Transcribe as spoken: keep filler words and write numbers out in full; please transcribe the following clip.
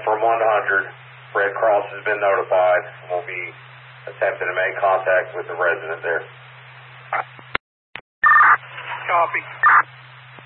from one hundred. Red Cross has been notified. We'll be attempting to make contact with the resident there. Copy.